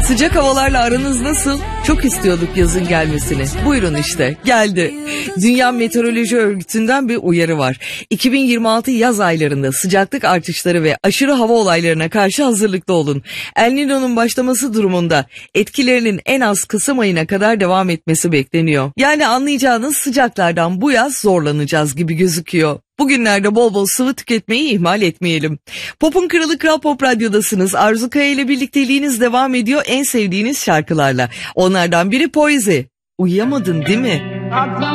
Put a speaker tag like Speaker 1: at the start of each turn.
Speaker 1: Sıcak havalarla aranız nasıl? Çok istiyorduk yazın gelmesini. Buyurun işte, geldi. Dünya Meteoroloji Örgütü'nden bir uyarı var. 2026 yaz aylarında sıcaklık artışları ve aşırı hava olaylarına karşı hazırlıklı olun. El Niño'nun başlaması durumunda etkilerinin en az Kasım ayına kadar devam etmesi bekleniyor. Yani anlayacağınız sıcaklardan bu yaz zorlanacağız gibi gözüküyor. Bugünlerde bol bol sıvı tüketmeyi ihmal etmeyelim. Pop'un Kralı Kral Pop Radyo'dasınız. Arzu Kaya ile birlikteliğiniz devam ediyor en sevdiğiniz şarkılarla. Onlardan biri Poise. Uyuyamadın değil mi?